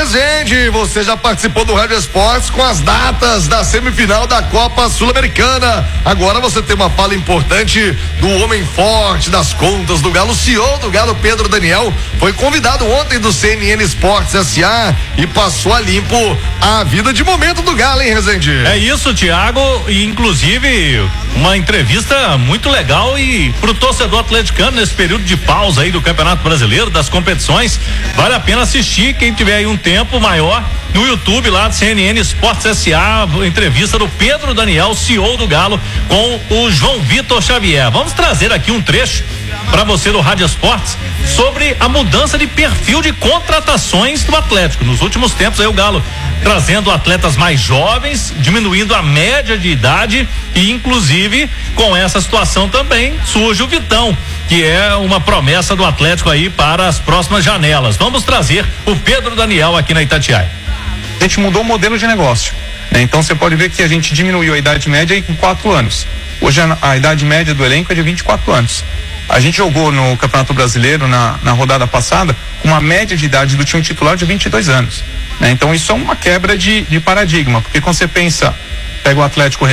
Rezende, você já participou do Rádio Esportes com as datas da semifinal da Copa Sul-Americana. Agora você tem uma fala importante do homem forte das contas do Galo, o CEO do Galo, Pedro Daniel, foi convidado ontem do CNN Esportes S.A. e passou a limpo a vida de momento do Galo, hein, Rezende? É isso, Thiago, e inclusive uma entrevista muito legal e pro torcedor atleticano nesse período de pausa aí do Campeonato Brasileiro, das competições, vale a pena assistir, quem tiver aí um tempo maior, no YouTube lá do CNN Esportes S.A., entrevista do Pedro Daniel, CEO do Galo, com o João Vitor Xavier. Vamos trazer aqui um trecho para você do Rádio Esportes sobre a mudança de perfil de contratações do Atlético. Nos últimos tempos aí o Galo trazendo atletas mais jovens, diminuindo a média de idade e inclusive com essa situação também surge o Vitão, que é uma promessa do Atlético aí para as próximas janelas. Vamos trazer o Pedro Daniel aqui na Itatiaia. A gente mudou o modelo de negócio, né? Então você pode ver que a gente diminuiu a idade média em 4 anos. Hoje a idade média do elenco é de 24 anos. A gente jogou no Campeonato Brasileiro na rodada passada com uma média de idade do time titular de 22 anos, né? Então isso é uma quebra de paradigma, porque quando você pensa, pega o Atlético